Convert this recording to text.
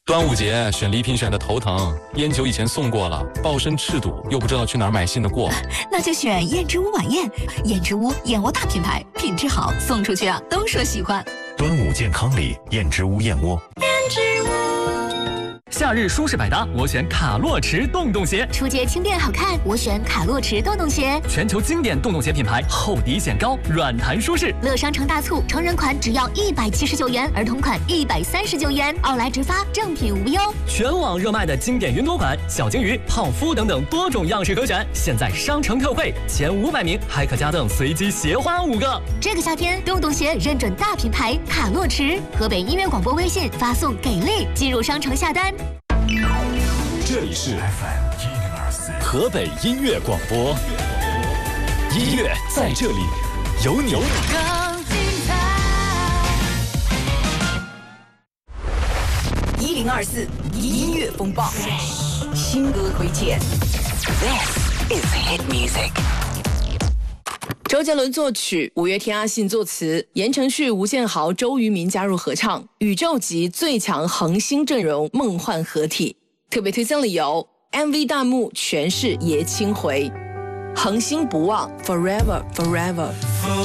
端午节选礼品选的头疼，烟酒以前送过了，抱身赤赌，又不知道去哪儿买新的过。 那就选燕之屋晚宴，燕之屋燕窝大品牌，品质好，送出去啊都说喜欢。 端午健康礼，燕之屋燕窝。 燕之屋。 夏日舒适百搭，我选卡洛驰洞洞鞋。 出街轻便好看，我选卡洛驰洞洞鞋。 全球经典洞洞鞋品牌，厚底显高，软弹舒适。 乐商城大促，成人款只要179元，儿童款139元，奥莱直发，正品无忧。 全网热卖的经典云朵款、小金鱼、泡芙等等多种样式可选，现在商城特惠，前500名还可加赠随机鞋花5个。 这个夏天，洞洞鞋认准大品牌卡洛驰。河北音乐广播微信发送“给力”进入商城下单。 这里是 FM 104 河北音乐广播，音乐在这里，有你更精彩。1024音乐风暴，新歌推荐。This is hit music。 周杰伦作曲，五月天阿信作词，言承旭、吴建豪、周渝民加入合唱，宇宙级最强恒星阵容梦幻合体。特别推荐理由 ：MV 弹幕全是爷青回，恒星不忘 Forever Forever